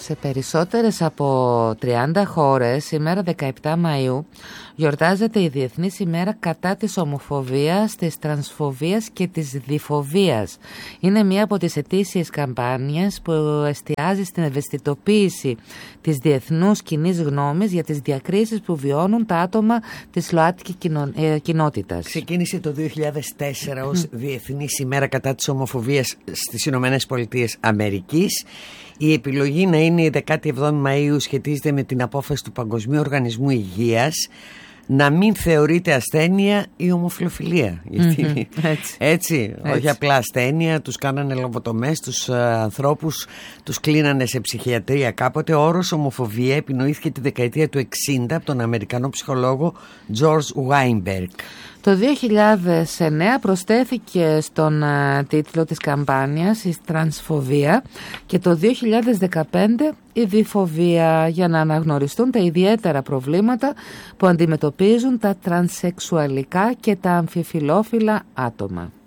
Σε περισσότερες από 30 χώρες, σήμερα 17 Μαΐου, γιορτάζεται η Διεθνής ημέρα κατά της ομοφοβίας, της τρανσφοβίας και της διφοβίας. Είναι μία από τις ετήσιες καμπάνιες που εστιάζει στην ευαισθητοποίηση της διεθνούς κοινής γνώμης για τις διακρίσεις που βιώνουν τα άτομα της ΛΟΑΤΚΙ κοινότητας. Ξεκίνησε το 2004 ως Διεθνής ημέρα κατά της ομοφοβίας στις Ηνωμένες Πολιτείες Αμερικής. Η επιλογή να είναι η 17η Μαΐου σχετίζεται με την απόφαση του Παγκοσμίου Οργανισμού Υγείας να μην θεωρείται ασθένεια η ομοφιλοφιλία. Έτσι. Όχι απλά ασθένεια, τους κάνανε λομποτομές, τους ανθρώπους τους κλείνανε σε ψυχιατρία κάποτε. Ο όρος ομοφοβία επινοήθηκε τη δεκαετία του 60 από τον Αμερικανό ψυχολόγο George Weinberg. Το 2009 προσθέθηκε στον τίτλο της καμπάνιας η τρανσφοβία και το 2015 η διφοβία, για να αναγνωριστούν τα ιδιαίτερα προβλήματα που αντιμετωπίζουν τα τρανσεξουαλικά και τα αμφιφιλόφιλα άτομα.